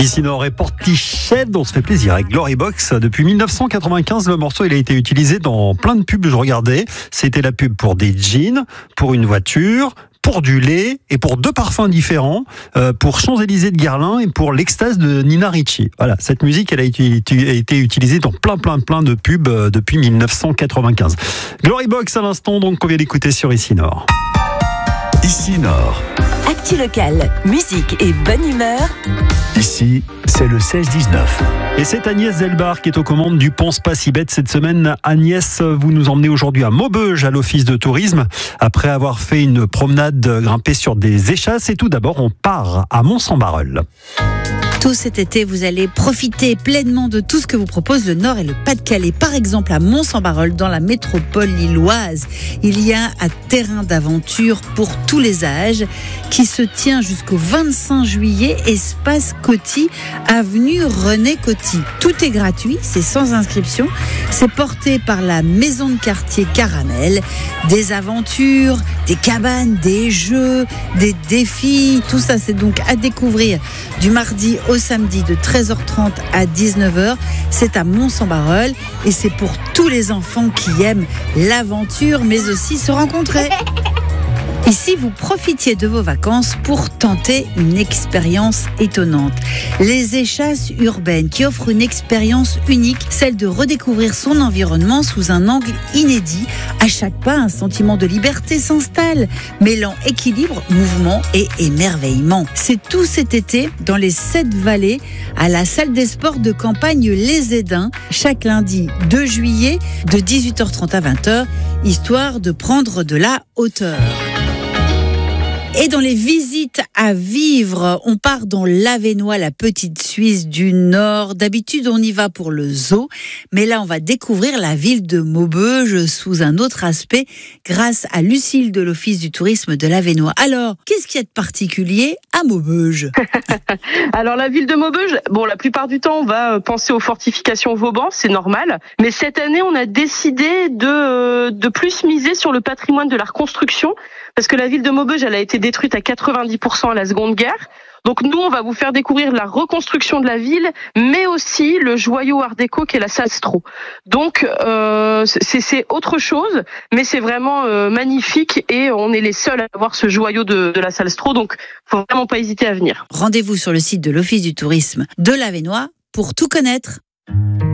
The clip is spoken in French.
Ici Nord et Portiched, on se fait plaisir avec Glorybox. Depuis 1995, le morceau il a été utilisé dans plein de pubs, je regardais. C'était la pub pour des jeans, pour une voiture, pour du lait et pour 2 parfums différents, pour Champs-Élysées de Guerlain et pour l'Extase de Nina Ricci. Voilà, cette musique elle a été utilisée dans plein de pubs depuis 1995. Glorybox à l'instant, donc qu'on vient d'écouter sur Ici Nord. Ici Nord. Actu locale, musique et bonne humeur. Ici, c'est le 16-19. Et c'est Agnès Delbar qui est aux commandes du Pense pas si bête cette semaine. Agnès, vous nous emmenez aujourd'hui à Maubeuge, à l'office de tourisme, après avoir fait une promenade grimpée sur des échasses. Et tout d'abord, on part à Mons-en-Barœul. Tout cet été, vous allez profiter pleinement de tout ce que vous propose le Nord et le Pas-de-Calais. Par exemple, à Mons-en-Barœul, dans la métropole lilloise, il y a un terrain d'aventure pour tous les âges qui se tient jusqu'au 25 juillet, espace Coty, avenue René Coty. Tout est gratuit, c'est sans inscription. C'est porté par la maison de quartier Caramel. Des aventures, des cabanes, des jeux, des défis. Tout ça, c'est donc à découvrir du mardi au samedi de 13h30 à 19h. C'est à Mons-en-Barœul et c'est pour tous les enfants qui aiment l'aventure mais aussi se rencontrer. Ici, vous profitiez de vos vacances pour tenter une expérience étonnante. Les échasses urbaines qui offrent une expérience unique, celle de redécouvrir son environnement sous un angle inédit. À chaque pas, un sentiment de liberté s'installe, mêlant équilibre, mouvement et émerveillement. C'est tout cet été dans les 7 vallées à la salle des sports de campagne Les Édins, chaque lundi 2 juillet de 18h30 à 20h, histoire de prendre de la hauteur. Et dans les visites à vivre, on part dans l'Avesnois, la petite Suisse du Nord. D'habitude, on y va pour le zoo, mais là, on va découvrir la ville de Maubeuge sous un autre aspect grâce à Lucille de l'Office du tourisme de l'Avesnois. Alors, qu'est-ce qu'il y a de particulier à Maubeuge ? Alors, la ville de Maubeuge, la plupart du temps, on va penser aux fortifications Vauban, c'est normal. Mais cette année, on a décidé de plus miser sur le patrimoine de la reconstruction, parce que la ville de Maubeuge, elle a été détruite à 90% à la Seconde Guerre. Donc nous, on va vous faire découvrir la reconstruction de la ville, mais aussi le joyau art déco qu'est la salle Stro. Donc c'est autre chose, mais c'est vraiment magnifique et on est les seuls à avoir ce joyau de la salle Stro, donc faut vraiment pas hésiter à venir. Rendez-vous sur le site de l'Office du tourisme de l'Avesnois pour tout connaître.